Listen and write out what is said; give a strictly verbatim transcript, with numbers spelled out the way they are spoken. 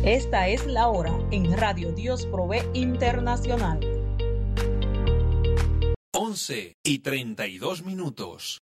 Esta es la hora en Radio Dios Provee Internacional. once y treinta y dos minutos.